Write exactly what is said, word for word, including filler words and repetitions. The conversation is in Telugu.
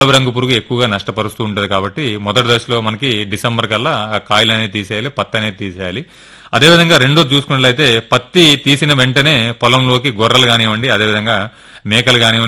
గులాబీ రంగు పురుగు ఎక్కువగా నష్టపరుస్తూ ఉంటది కాబట్టి మొదటి దశలో మనకి డిసెంబర్ కల్లా ఆ కాయలు అనేది తీసేయాలి, పత్తి అనేది తీసేయాలి. అదేవిధంగా రెండోది చూసుకున్నట్లయితే పత్తి తీసిన వెంటనే పొలంలోకి గొర్రెలు కానివ్వండి, అదేవిధంగా మేకలు కానివ్వండి